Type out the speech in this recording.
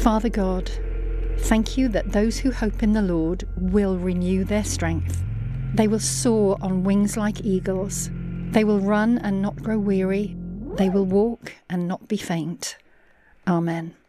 Father God, thank you that those who hope in the Lord will renew their strength. They will soar on wings like eagles. They will run and not grow weary. They will walk and not be faint. Amen.